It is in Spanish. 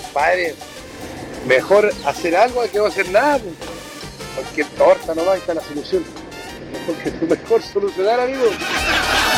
compadre, mejor hacer algo que no hacer nada, pues. Cualquier torta nomás está la solución. Porque es mejor solucionar, amigo.